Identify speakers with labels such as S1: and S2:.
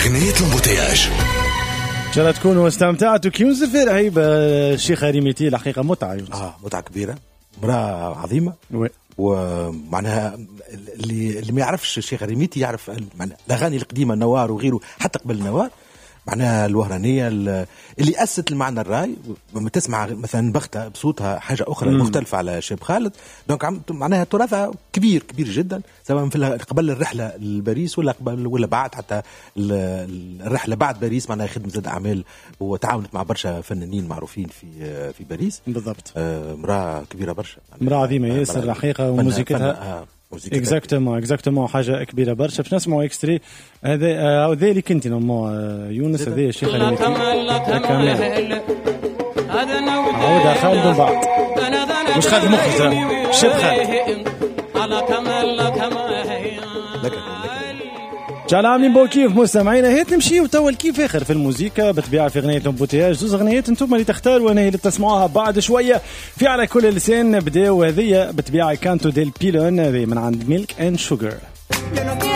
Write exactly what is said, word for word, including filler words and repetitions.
S1: أغنية الامبوتياج.
S2: إن شاء الله تكونوا استمتعتوا. كي يوسف هي الشيخ ريميتي الحقيقة متعة.
S3: اه متعة كبيرة، امرأة عظيمة.
S2: وي.
S3: ومعناها اللي اللي ما يعرفش الشيخ ريميتي يعرف معناها الأغاني القديمة نوار وغيره حتى قبل نوار، معناها الوهرانية اللي أسست المعنى الراي. لما تسمع مثلا بختة بصوتها حاجة أخرى مم. مختلفة على شيب خالد، دونك معناها تراثها كبير كبير جدا، سواء في قبل الرحلة لباريس ولا قبل ولا بعد، حتى الرحلة بعد باريس معناها خدمة زاد أعمال وتعاونت مع برشا فنانين معروفين في في باريس.
S2: بالضبط.
S3: امرأة كبيرة برشا،
S2: امرأة عظيمة ياسر الحقيقة، وموسيقتها اكزاكتومون اكزاكتومون حاجه كبيره برشا. باش نسمعوا اكستري هذا هذا اللي كنت نمو يونس، هذا الشيخ ريميتي كامل عودها خالد من بعد مش خالد مخرج شب خالد جعل عاملين بو كيف مستمعينا. هيت نمشيو توا كيف اخر في الموسيقى بطبيعه في اغنيه الامبوتياج. زوز اغنيات انتم اللي تختاروا وانا اللي تسمعوها بعد شويه في على كل لسان. نبداو هذه بطبيعه كانتو ديل بيلون هذه من عند ميلك اند شوغر.